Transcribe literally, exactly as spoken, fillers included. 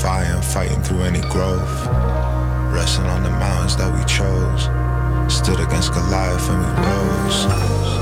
fire and fighting through any growth. Resting on the mountains that we chose. Stood against Goliath and we rose.